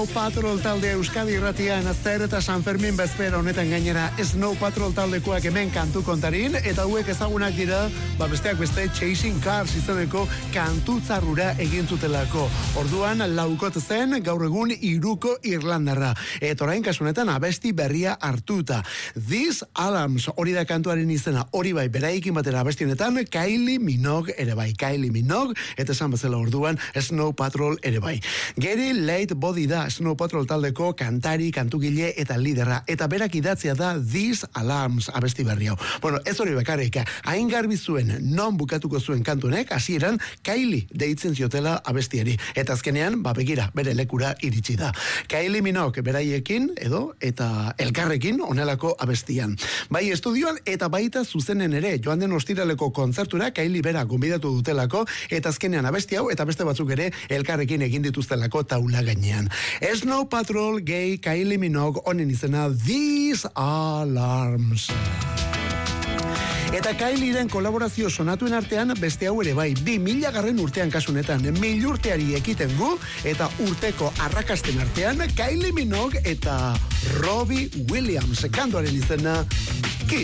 Patrol talde Euskadi irratian zer eta San Fermin bezpera honetan gainera Snow Patrol taldekoak hemen kantu kontarin eta hauek ezagunak dira besteak beste Chasing Cars izeneko kantutzarrura egin zutelako. Orduan laukot zen gaur egun 3ko irlandarra eta orain kasu honetan abesti berria hartuta. These Alarms hori da kantuaren izena, hori bai beraikin batera abesti honetan Kylie Minogue ere bai, Kylie Minogue eta esan bezala orduan Snow Patrol ere bai. Gary Late Body da Snow Patrol taldeko kantari, kantugile eta liderra. Eta berak idatzia da These Alarms abesti berri hau. Bueno, ez hori bakarrik, hain garbi zuen non bukatuko zuen kantunek, hasieran Kylie deitzen ziotela abestiari. Eta azkenean, begira, bere lekura iritsi da. Kylie Minogue beraiekin, eta elkarrekin onelako abestian. Bai estudioan eta baita zuzenen ere, joan den ostiraleko kontzertura Kylie bera gonbidatu dutelako, eta azkenean abesti hau, eta beste batzuk ere elkarrekin egin dituztelako taula gainean. Snow Patrol, gay, Kylie Minogue, honen izena These Alarms. Eta Kylieren kolaborazio sonatuen artean beste hau ere bai, 2000 urtean kasunetan, 1000 urteari ekiten gu, eta urteko arrakasten artean Kylie Minogue eta Robbie Williams, kantuaren izena